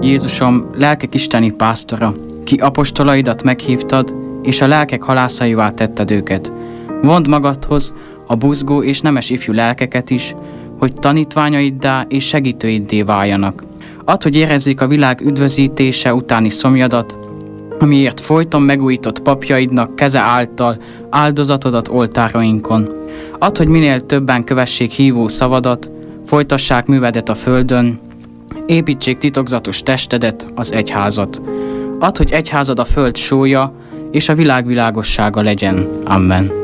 Jézusom, lelkek isteni pásztora, ki apostolaidat meghívtad, és a lelkek halászaivá tetted őket. Vondd magadhoz a buzgó és nemes ifjú lelkeket is, hogy tanítványaiddá és segítőiddé váljanak. Add, hogy érezzék a világ üdvözítése utáni szomjadat, amiért folyton megújított papjaidnak keze által áldozatodat oltárainkon. Add, hogy minél többen kövessék hívó szavadat, folytassák művedet a földön, építsék titokzatos testedet, az egyházat. Add, hogy egyházad a föld sója, és a világ világossága legyen. Amen.